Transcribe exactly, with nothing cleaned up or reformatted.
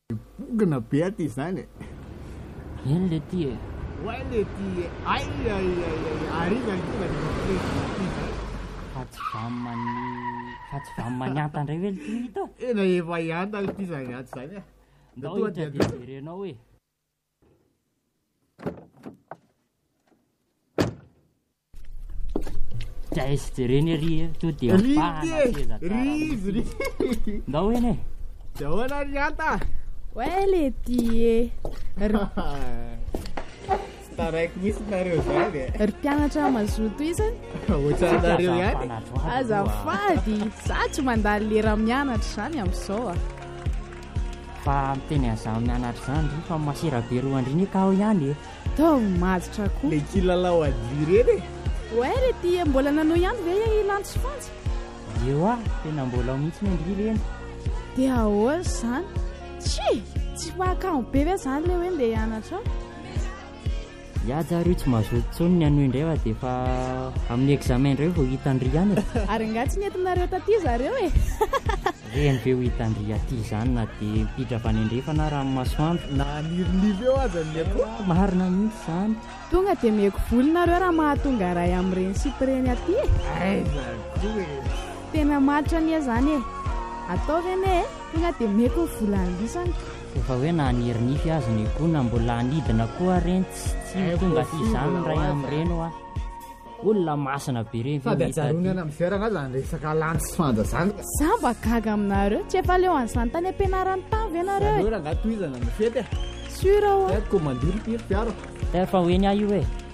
Bogana be aty izany e. Eny le ty e. Oay le ty e. Ay ay ay ariva ny tonga de mampirezy fa tsy vamany fa tsy vamany anta ndray ve le ty hita? Ena efa ianta le ty zany aty zany e. Ndao hitra de verenao hoe. Jaisy jereny ery to de mpahana seza rizy ry. Ndao eny e. Dahoana ry anta. Oay le ty e. Tsy taraiky misy nareo zany e. Ry mpianatra mazoto izany. Ohatranareo ihany. Azafady, za tsy mandalo lera mianatra zany amin'izao a. Fa miteny an'izany mianatra zany ry fa masera be roa andriny ka ao ihany e. Tao mazitra koa. Le kilalao azy reny e. Oay le ty e, mbola nanao ihany ve ilantsy fantsy? Eo a, tena mbola mihitsy ny reny. De ahoana zany? Tsy, tsy pakamo be ve zany le hoe ndeha hianatra? Ya zareo tsy mazoto tsony ny ano indray fa de fa amin'ny examen indray vao hitandry ihany e. Ary nga tsy nentinareo taty zareo e. Reny ve ho hitandry aty zany na de mpidra avany andrefa na raha masoandro na niriniry eo aza ny akoa. Marina mihitsy zany. Tonga de meko volonareo raha mahatonga ray amin'ireny sipreny aty e. Ay zany koa e. Tena matra ania zany e. Atao vene e, tonga de meko volandisany. Efa hoe na nirinify azy ny koa na mbola anidina koa reny tsy tonga ty zany ray amin'ireny hoa. Olona masina be reny. Sady ajarony any amin'ny fiarana zany resaka lantsy fanda zany. Za mba gaga aminareo, tsy efa leo an'izany tany ampianarany tany ve nareo? Zareo raha nga tohizana ny fety e. Sura ho. Eto komandiry piry fiara. Efa hoe ny ahy io e.